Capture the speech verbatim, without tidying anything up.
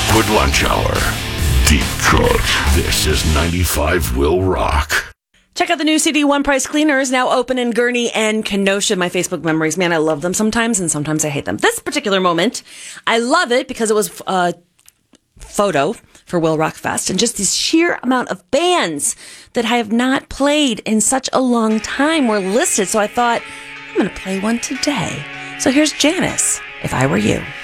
Liquid Lunch Hour. Deep cut. This is ninety-five Will Rock. Check out the new C D One Price Cleaners, now open in Gurnee and Kenosha. My Facebook memories, man, I love them sometimes, and sometimes I hate them. This particular moment, I love it because it was a photo for Will Rock Fest, and just this sheer amount of bands that I have not played in such a long time were listed. So I thought, I'm going to play one today. So here's Janice, If I Were You.